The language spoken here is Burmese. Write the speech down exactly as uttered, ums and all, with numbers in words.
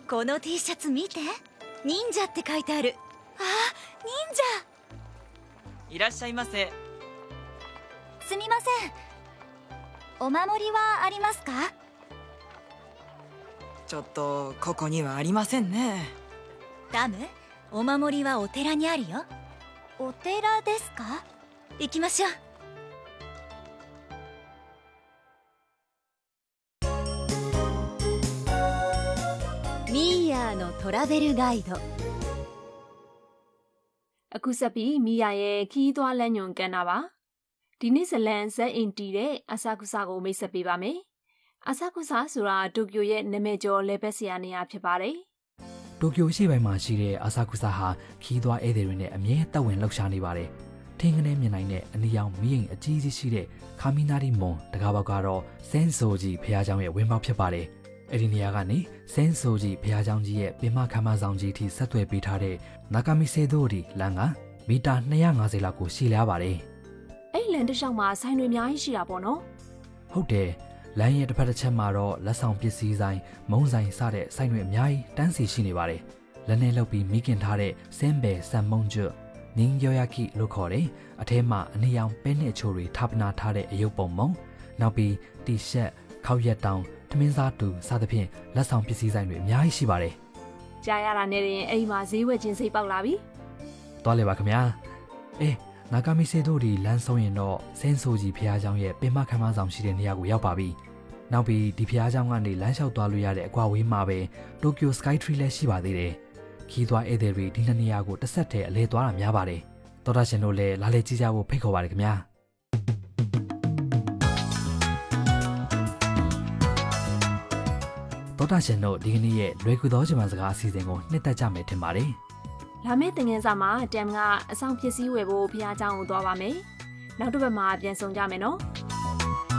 この T シャツ見て、忍者って書いてある。あ、忍者。 いらっしゃいませ。 すみません、お守りはありますか？ ちょっとここにはありませんね。 ダム、お守りはお寺にあるよ。お寺ですか？行きましょう。ミーヤーのトラベルガイド。 အခုဆက်ပြီးမိယာရဲ့ခီးသွွားလက်ညွန်ကန်တာပါဒီနေ့ဇလန်ဇက်အင်တီတဲ့အဆာကုဆာကိုမိတ်ဆက်ပေးပါမယ်အဆာကုဆာဆိုတာတိုကျိုရဲ့နာမည်ကျော်လေဘက်ဆရာနေရာဖြစ်ပါတယ်တိုကျိုရှိပိုင်းမှာရှိတဲ့အဆာကုဆာဟာခီးသွွားဧည့်သည်တွေနဲ့အမြဲတက်ဝင်လှုပ်ရှားနေပါတယ်ထင်းကနေမြင်နိုင်တဲ့အနီရောင်မီးအိမ်အကြီးကြီးရှိတဲ့ခါမီနာရီမွန်တကားပေါက်ကတော့စန်းဆိုကြီးဖះเจ้าရဲ့ဝင်းပေါက်ဖြစ်ပါတယ်အဲ့ဒီနေရာကနေစန်းဆိုကြီးဖះเจ้าကြီးရဲ့ပင်မခမ်းမဆောင်ကြီးထိဆက်သွယ်ပေးထားတဲ့နာကာမီဆေဒိုရီလန်ကမီတာနှစ်ရာငါးဆယ်လောက်ကိုရှည်လျားပါတယ်အဲ့လန်တစ်လျှောက်မှာဆိုင်တွေအများကြီးရှိတာပေါ့နော်ဟုတ်တယ်လမ်းရဲ့တစ်ဖက်တစ်ချက်မှာတော့လက်ဆောင်ပစ္စည်းဆိုင်မုံဆိုင်စတဲ့ဆိုင်တွေအများကြီးတန်းစီရှိနေပါတယ်လက်နဲ့လုပ်ပြီးမိခင်ထားတဲ့စင်းဘယ်ဆန်မုံကျွတ်နင်းယောယာကီလို့ခေါ်တယ်အထဲမှာအနီရောင်ပဲနဲ့ချိုတွေထပ်ပနာထားတဲ့အယုတ်ပုံမုံနောက်ပြီးတီရှက်ခောက်ရက်တောင်ထမင်းစားတူစသဖြင့်လက်ဆောင်ပစ္စည်းဆိုင်တွေအများကြီးရှိပါတယ်ကြားရတာနဲ့ရင်အဲ့ဒီမှာဈေးဝယ်ခြင်းစိတ်ပေါက်လာပြီသွားလေပါခင်ဗျာအေးနာကာမီဆေတို့ဒီလမ်းဆုံးရင်တော့စင်းဆိုကြီးဖះเจ้าရဲ့ပင်မခမ်းမဆောင်ရှိတဲ့နေရာကိုရောက်ပါပြီနောက်ပြီးဒီဖះเจ้าကနေလမ်းလျှောက်သွားလို့ရတဲ့အကွာဝေးမှာပဲတိုကျိုစကိုင်းထရီလည်းရှိပါသေးတယ်ခီးသွားဧည့်သည်တွေဒီနှစ်နေရာကိုတစ်ဆက်တည်းအလဲသွားတာများပါတယ်တော်တာရှင်တို့လည်းလာလေကြည့်ကြဖို့ဖိတ်ခေါ်ပါတယ်ခင်ဗျာတော်တာရှင်တို့ဒီကနေ့ရဲ့လွယ်ကူသောဂျမန်စကားအစီအစဉ်ကိုနှစ်သက်ကြမယ်ထင်ပါတယ်လာမယ့်သင်ခန်းစာမှာတမ်ကအဆောင်ပစ္စည်းဝယ်ဖို့ဖះเจ้าကိုသွားပါမယ်နောက်တစ်ပတ်မှာပြန်ဆောင်ကြမယ်နော်